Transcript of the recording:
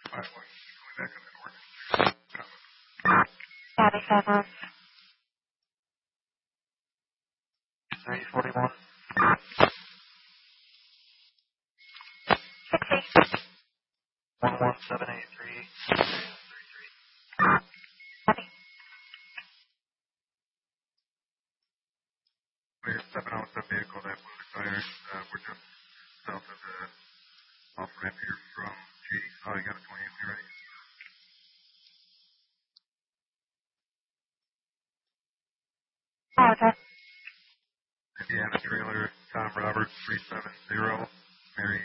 97. 341. 11783. We're stepping out with the vehicle that was expired. We're just south of the off ramp here from G. Oh, you got a 28 already. Okay. Indiana trailer, Tom Roberts, 370, Mary